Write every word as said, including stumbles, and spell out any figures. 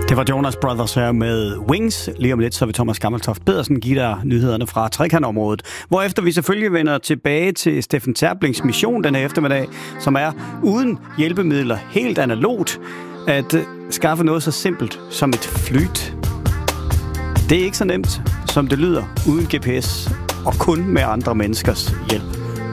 Det var Jonas Brothers her med Wings. Lige om lidt, så vil Thomas Gammeltoft Pedersen give dig nyhederne fra trekantområdet. Hvorefter vi selvfølgelig vender tilbage til Steffen Terplings mission den her eftermiddag, som er uden hjælpemidler helt analogt at skaffe noget så simpelt som et flyt. Det er ikke så nemt, som det lyder, uden G P S og kun med andre menneskers hjælp.